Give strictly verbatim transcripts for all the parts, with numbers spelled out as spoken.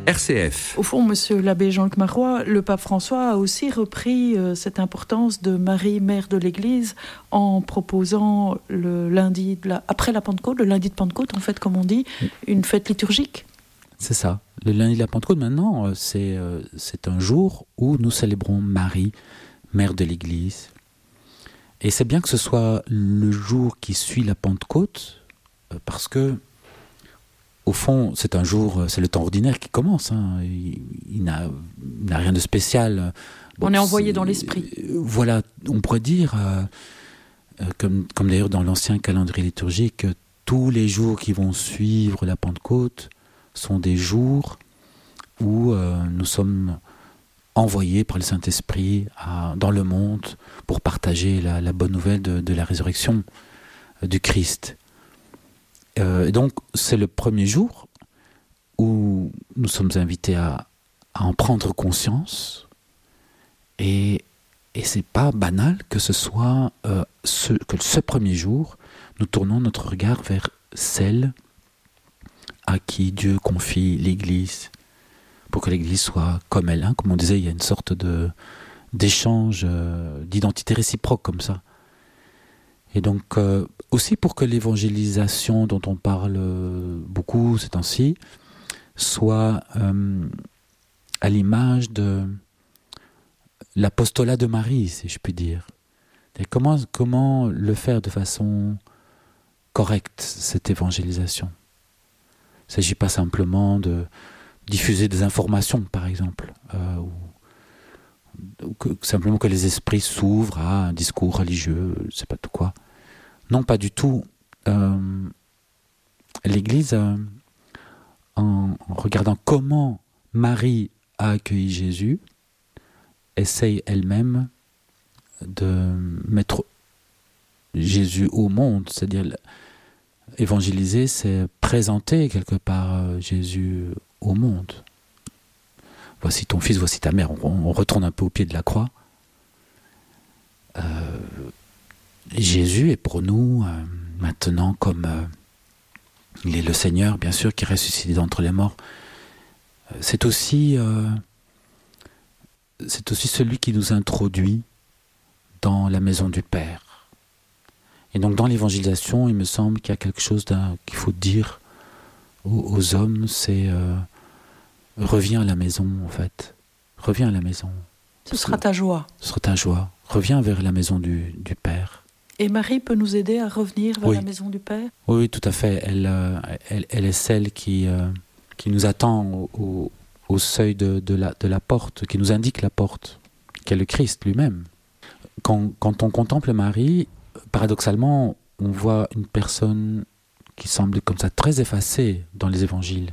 R C F. Au fond, monsieur l'abbé Jean-Luc Marois, le pape François a aussi repris euh, cette importance de Marie, mère de l'Église, en proposant le lundi, de la, après la Pentecôte, le lundi de Pentecôte, en fait, comme on dit, une fête liturgique. C'est ça. Le lundi de la Pentecôte, maintenant, c'est, euh, c'est un jour où nous célébrons Marie, mère de l'Église. Et c'est bien que ce soit le jour qui suit la Pentecôte, euh, parce que, au fond, c'est un jour, c'est le temps ordinaire qui commence. Hein. Il, il, n'a, il n'a rien de spécial. Bon, on est envoyé dans l'esprit. Euh, voilà, on pourrait dire, euh, euh, comme, comme d'ailleurs dans l'ancien calendrier liturgique, tous les jours qui vont suivre la Pentecôte sont des jours où euh, nous sommes envoyés par le Saint-Esprit à, dans le monde pour partager la, la bonne nouvelle de, de la résurrection euh, du Christ. Euh, et donc, c'est le premier jour où nous sommes invités à, à en prendre conscience. Et, et c'est pas banal que ce soit euh, ce, que ce premier jour, nous tournons notre regard vers celle à qui Dieu confie l'Église, pour que l'Église soit comme elle. Hein. Comme on disait, il y a une sorte de, d'échange, euh, d'identité réciproque comme ça. Et donc, euh, aussi pour que l'évangélisation dont on parle beaucoup ces temps-ci soit euh, à l'image de l'apostolat de Marie, si je puis dire. Et comment, comment le faire de façon correcte, cette évangélisation ? Il ne s'agit pas simplement de diffuser des informations, par exemple, euh, ou, ou que, simplement que les esprits s'ouvrent à un discours religieux, je ne sais pas tout quoi. Non, pas du tout. Euh, L'Église, euh, en, en regardant comment Marie a accueilli Jésus, essaye elle-même de mettre Jésus au monde, c'est-à-dire évangéliser, c'est présenter quelque part Jésus au monde. Voici ton fils, voici ta mère. On, on retourne un peu au pied de la croix. Euh, Jésus est pour nous euh, maintenant comme euh, il est le Seigneur, bien sûr, qui est ressuscité d'entre les morts. Euh, c'est aussi, euh, c'est aussi celui qui nous introduit dans la maison du Père. Et donc dans l'évangélisation, il me semble qu'il y a quelque chose qu'il faut dire aux, aux hommes, c'est euh, reviens à la maison en fait, reviens à la maison. Ce sera ta joie. Ce sera ta joie. Reviens vers la maison du, du Père. Et Marie peut nous aider à revenir vers oui. la maison du Père ? Oui, oui, tout à fait. Elle, euh, elle, elle est celle qui, euh, qui nous attend au, au, au seuil de, de, la, de la porte, qui nous indique la porte, qui est le Christ lui-même. Quand, quand on contemple Marie, paradoxalement, on voit une personne qui semble comme ça très effacée dans les évangiles.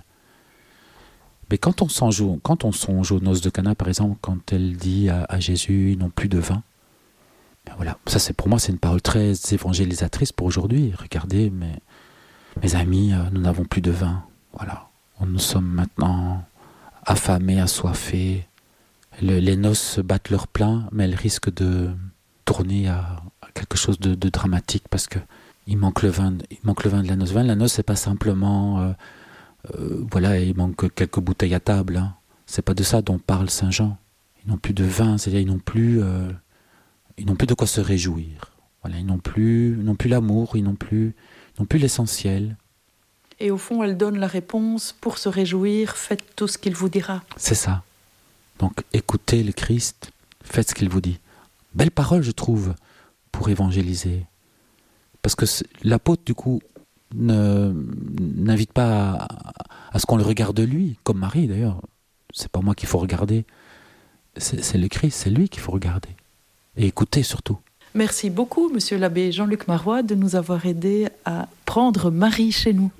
Mais quand on songe, quand on songe aux noces de Cana, par exemple, quand elle dit à, à Jésus, ils n'ont plus de vin, ben voilà, ça c'est pour moi c'est une parole très évangélisatrice pour aujourd'hui. Regardez, mes, mes amis, nous n'avons plus de vin. Voilà, nous sommes maintenant affamés, assoiffés. Le, les noces battent leur plein, mais elles risquent de tourner à, à quelque chose de, de dramatique parce que il manque le vin, il manque le vin de la noce. La noce, c'est pas simplement euh, Euh, voilà, il manque quelques bouteilles à table. Hein. C'est pas de ça dont parle Saint Jean. Ils n'ont plus de vin, c'est-à-dire ils n'ont plus, euh, ils n'ont plus de quoi se réjouir. Voilà, ils n'ont plus, ils n'ont plus l'amour, ils n'ont plus, ils n'ont plus l'essentiel. Et au fond, elle donne la réponse pour se réjouir. Faites tout ce qu'il vous dira. C'est ça. Donc, écoutez le Christ, faites ce qu'il vous dit. Belle parole, je trouve, pour évangéliser, parce que l'apôtre, du coup, Ne, n'invite pas à, à ce qu'on le regarde lui, comme Marie d'ailleurs. C'est pas moi qu'il faut regarder, c'est, c'est le Christ, c'est lui qu'il faut regarder. Et écouter surtout. Merci beaucoup, monsieur l'abbé Jean-Luc Marois, de nous avoir aidés à prendre Marie chez nous.